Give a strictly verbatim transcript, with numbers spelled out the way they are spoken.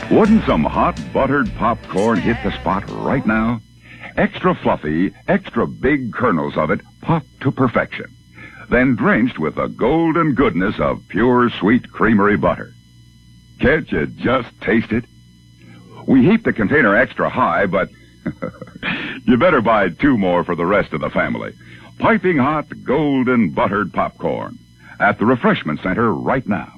Wouldn't some hot buttered popcorn hit the spot right now? Extra fluffy, extra big kernels of it popped to perfection. Then drenched with the golden goodness of pure sweet creamery butter. Can't you just taste it? We heat the container extra high, but you better buy two more for the rest of the family. Piping hot, golden buttered popcorn at the refreshment center right now.